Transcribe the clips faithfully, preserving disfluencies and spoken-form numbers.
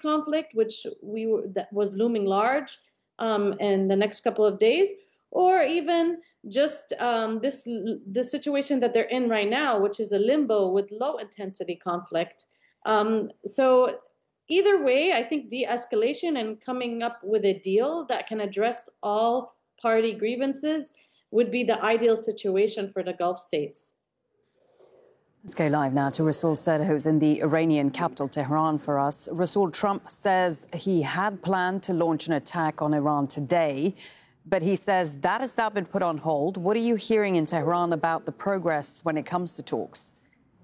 conflict, which we were, that was looming large um, in the next couple of days, or even just um, this the situation that they're in right now, which is a limbo with low intensity conflict. Um, so either way, I think de-escalation and coming up with a deal that can address all party grievances would be the ideal situation for the Gulf states. Let's go live now to Rasul Seda, who's in the Iranian capital, Tehran, for us. Rasul, Trump says he had planned to launch an attack on Iran today, but he says that has now been put on hold. What are you hearing in Tehran about the progress when it comes to talks?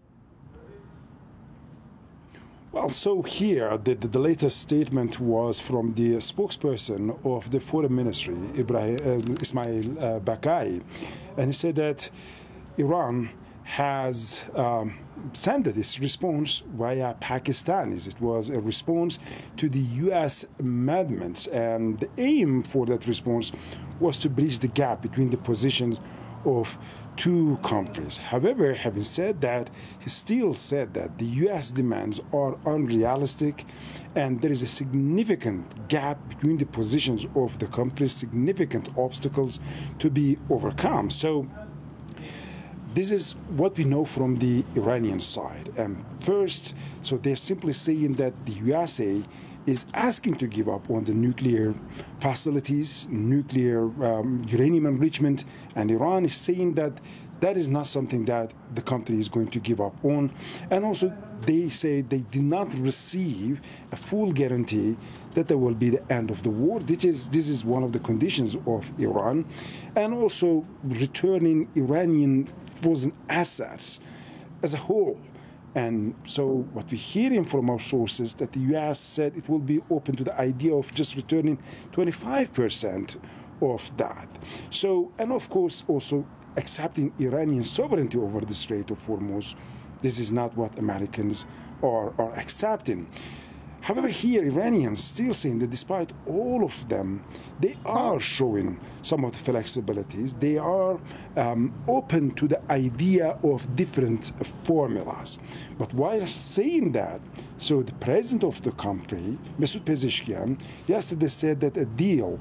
Well, so here, the, the, the latest statement was from the spokesperson of the Foreign Ministry, Ibrahim, uh, Ismail uh, Bakai, and he said that Iran has um, sent this response via Pakistanis. It was a response to the U S amendments, and the aim for that response was to bridge the gap between the positions of two countries. However, having said that, he still said that the U S demands are unrealistic and there is a significant gap between the positions of the countries, significant obstacles to be overcome. So this is what we know from the Iranian side. And first, so they're simply saying that the U S A is asking to give up on the nuclear facilities, nuclear um, uranium enrichment, and Iran is saying that that is not something that the country is going to give up on. And also, they say they did not receive a full guarantee that there will be the end of the war. This is, this is one of the conditions of Iran. And also returning Iranian frozen assets as a whole. And so what we're hearing from our sources that the U S said it will be open to the idea of just returning twenty-five percent of that. So, and of course also accepting Iranian sovereignty over the Strait of Hormuz. This is not what Americans are, are accepting. However, here Iranians still saying that despite all of them, they are showing some of the flexibilities. They are um, open to the idea of different formulas. But while saying that, so the president of the country, Masoud Pezeshkian, yesterday said that a deal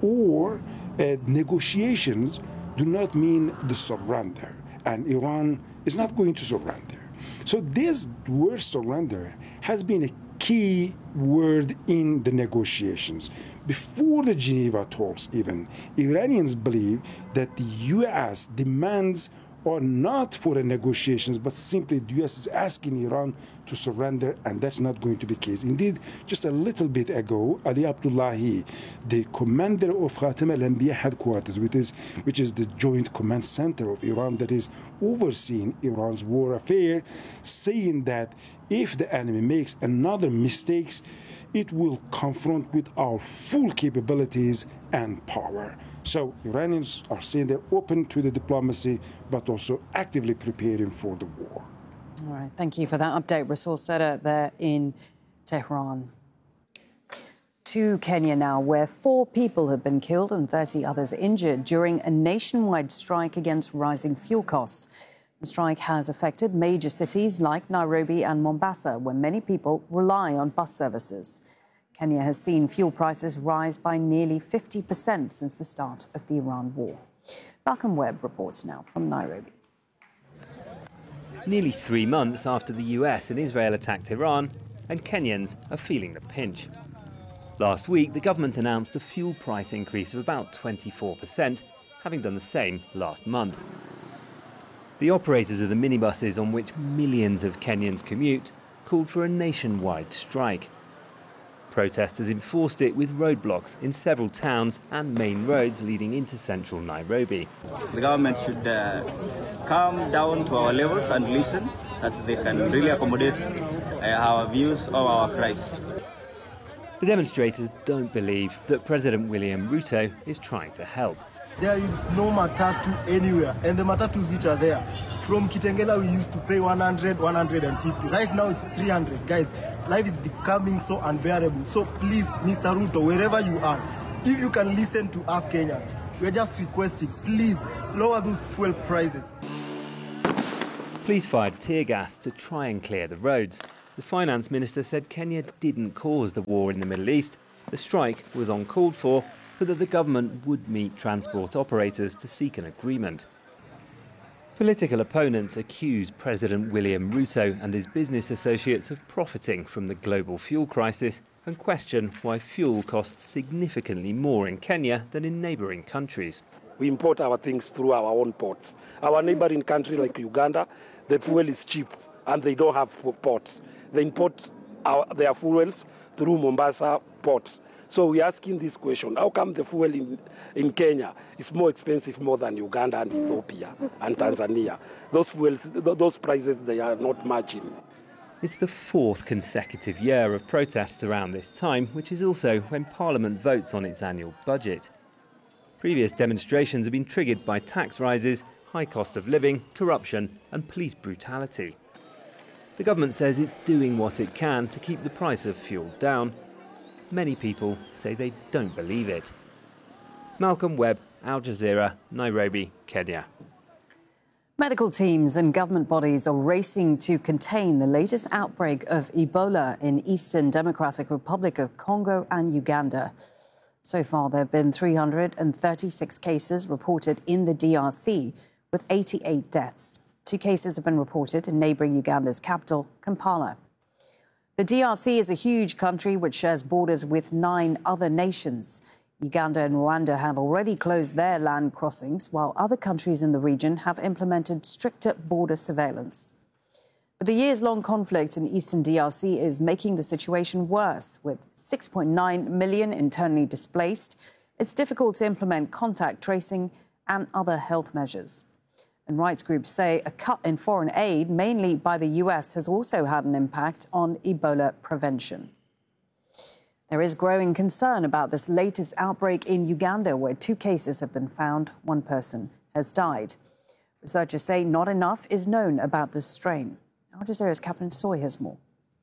or uh, negotiations do not mean the surrender, and Iran is not going to surrender. So this word surrender has been a key word in the negotiations. Before the Geneva talks even, Iranians believe that the U S demands are not for the negotiations, but simply the U S is asking Iran to surrender, and that's not going to be the case. Indeed, just a little bit ago, Ali Abdullahi, the commander of Khatam al-Anbiya headquarters, which is, which is the joint command center of Iran that is overseeing Iran's war affair, saying that if the enemy makes another mistakes, it will confront with our full capabilities and power. So Iranians are saying they're open to the diplomacy, but also actively preparing for the war. All right, thank you for that update. Rasul Seda there in Tehran. To Kenya now, where four people have been killed and thirty others injured during a nationwide strike against rising fuel costs. The strike has affected major cities like Nairobi and Mombasa, where many people rely on bus services. Kenya has seen fuel prices rise by nearly fifty percent since the start of the Iran war. Malcolm Webb reports now from Nairobi. Nearly three months after the U S and Israel attacked Iran, and Kenyans are feeling the pinch. Last week, the government announced a fuel price increase of about twenty-four percent, having done the same last month. The operators of the minibuses on which millions of Kenyans commute called for a nationwide strike. Protesters enforced it with roadblocks in several towns and main roads leading into central Nairobi. The government should uh, come down to our levels and listen, that they can really accommodate uh, our views or our cries. The demonstrators don't believe that President William Ruto is trying to help. There is no matatu anywhere, and the matatus which are there, from Kitengela we used to pay one hundred, one hundred fifty. Right now it's three hundred. Guys, life is becoming so unbearable. So please, Mister Ruto, wherever you are, if you can listen to us Kenyans, we're just requesting, please lower those fuel prices. Police fired tear gas to try and clear the roads. The finance minister said Kenya didn't cause the war in the Middle East. The strike was uncalled for, but that the government would meet transport operators to seek an agreement. Political opponents accuse President William Ruto and his business associates of profiting from the global fuel crisis and question why fuel costs significantly more in Kenya than in neighbouring countries. We import our things through our own ports. Our neighbouring country like Uganda, the fuel is cheap and they don't have ports. They import our, their fuels through Mombasa port. So we're asking this question, how come the fuel in, in Kenya is more expensive more than Uganda and Ethiopia and Tanzania? Those fuels, those prices, they are not matching. It's the fourth consecutive year of protests around this time, which is also when Parliament votes on its annual budget. Previous demonstrations have been triggered by tax rises, high cost of living, corruption and police brutality. The government says it's doing what it can to keep the price of fuel down. Many people say they don't believe it. Malcolm Webb, Al Jazeera, Nairobi, Kenya. Medical teams and government bodies are racing to contain the latest outbreak of Ebola in Eastern Democratic Republic of Congo and Uganda. So far, there have been three hundred thirty-six cases reported in the D R C, with eighty-eight deaths. Two cases have been reported in neighbouring Uganda's capital, Kampala. The D R C is a huge country which shares borders with nine other nations. Uganda and Rwanda have already closed their land crossings, while other countries in the region have implemented stricter border surveillance. But the years-long conflict in eastern D R C is making the situation worse. With six point nine million internally displaced, it's difficult to implement contact tracing and other health measures. And rights groups say a cut in foreign aid, mainly by the U S, has also had an impact on Ebola prevention. There is growing concern about this latest outbreak in Uganda, where two cases have been found. One person has died. Researchers say not enough is known about this strain. Al Jazeera's Catherine Soy has more.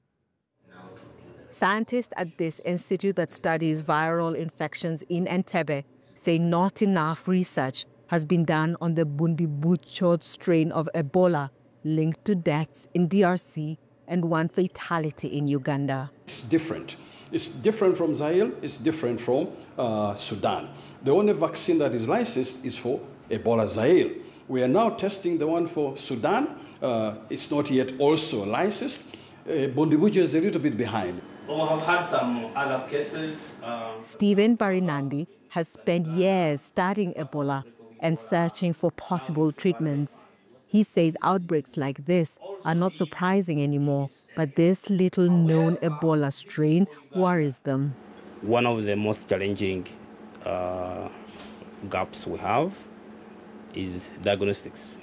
Scientists at this institute that studies viral infections in Entebbe say not enough research has been done on the Bundibugyo strain of Ebola linked to deaths in D R C and one fatality in Uganda. It's different. It's different from Zaire. It's different from uh, Sudan. The only vaccine that is licensed is for Ebola Zaire. We are now testing the one for Sudan. Uh, it's not yet also licensed. Uh, Bundibugyo is a little bit behind. We have had some other cases. Um... Stephen Barinandi has spent years studying Ebola and searching for possible treatments. He says outbreaks like this are not surprising anymore, but this little-known Ebola strain worries them. One of the most challenging uh, gaps we have is diagnostics.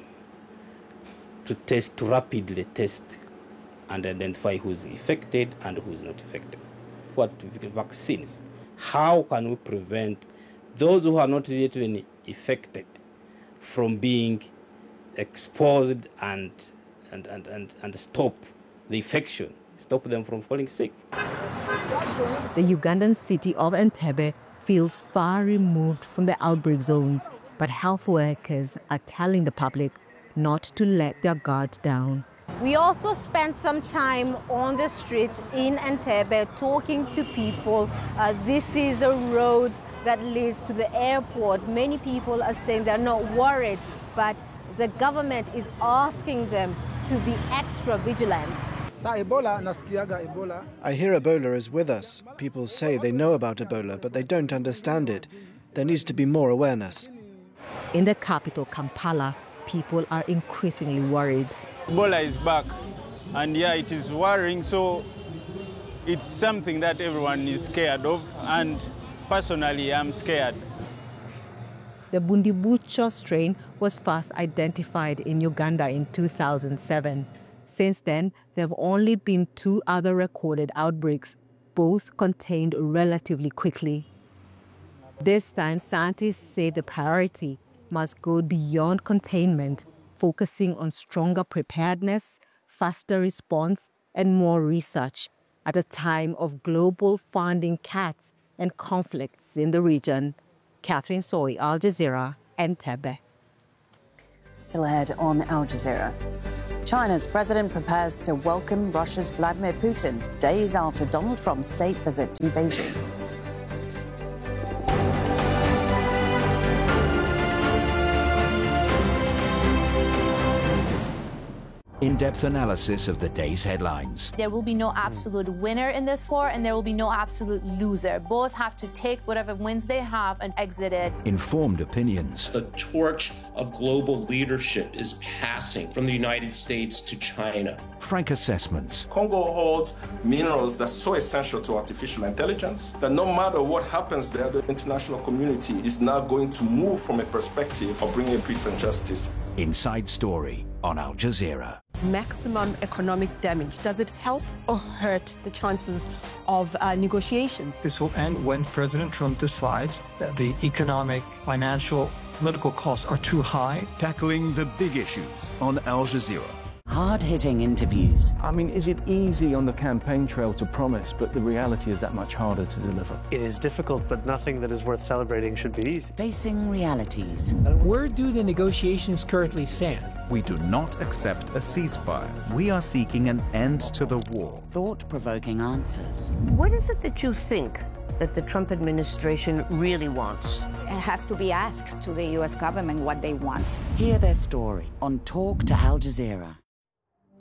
To test, to rapidly test and identify who's affected and who's not affected. What vaccines? How can we prevent those who are not yet even affected from being exposed and, and, and, and, and stop the infection, stop them from falling sick? The Ugandan city of Entebbe feels far removed from the outbreak zones, but health workers are telling the public not to let their guard down. We also spent some time on the streets in Entebbe talking to people. Uh, this is a road that leads to the airport. Many people are saying they're not worried, but the government is asking them to be extra vigilant. I hear Ebola is with us. People say they know about Ebola, but they don't understand it. There needs to be more awareness. In the capital, Kampala, people are increasingly worried. Ebola is back, and yeah, it is worrying, so it's something that everyone is scared of, and personally, I'm scared. The Bundibugyo strain was first identified in Uganda in two thousand seven. Since then, there have only been two other recorded outbreaks, both contained relatively quickly. This time, scientists say the priority must go beyond containment, focusing on stronger preparedness, faster response, and more research at a time of global funding cuts and conflicts in the region. Catherine Soy, Al Jazeera, Entebbe. Still ahead on Al Jazeera. China's president prepares to welcome Russia's Vladimir Putin days after Donald Trump's state visit to Beijing. In-depth analysis of the day's headlines. There will be no absolute winner in this war, and there will be no absolute loser. Both have to take whatever wins they have and exit it. Informed opinions. The torch of global leadership is passing from the United States to China. Frank assessments. Congo holds minerals that's so essential to artificial intelligence that no matter what happens there, the international community is now going to move from a perspective of bringing peace and justice. Inside Story on Al Jazeera. Maximum economic damage. Does it help or hurt the chances of uh, negotiations? This will end when President Trump decides that the economic, financial, political costs are too high. Tackling the big issues on Al Jazeera. Hard-hitting interviews. I mean, is it easy on the campaign trail to promise, but the reality is that much harder to deliver? It is difficult, but nothing that is worth celebrating should be easy. Facing realities. Where do the negotiations currently stand? We do not accept a ceasefire. We are seeking an end to the war. Thought-provoking answers. What is it that you think that the Trump administration really wants? It has to be asked to the U S government what they want. Hear their story on Talk to Al Jazeera.